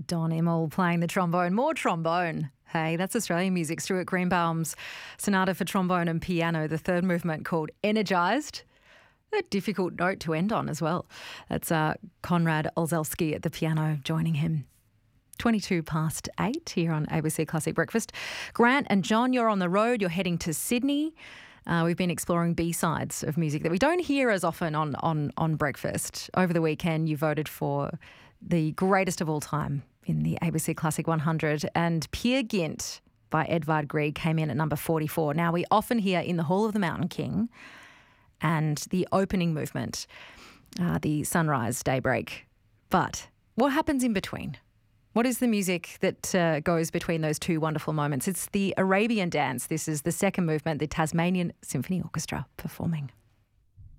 Don Immel playing the trombone. More trombone. Hey, that's Australian music. Stuart Greenbaum's Sonata for Trombone and Piano, the third movement called Energised. A difficult note to end on as well. That's Konrad Olszewski at the piano joining him. 8:22 here on ABC Classic Breakfast. Grant and John, you're on the road. You're heading to Sydney. We've been exploring B-sides of music that we don't hear as often on Breakfast. Over the weekend, you voted for the greatest of all time in the ABC Classic 100, and Peer Gynt by Edvard Grieg came in at number 44. Now, we often hear In the Hall of the Mountain King and the opening movement, the sunrise, daybreak. But what happens in between? What is the music that goes between those two wonderful moments? It's the Arabian Dance. This is the second movement, the Tasmanian Symphony Orchestra performing.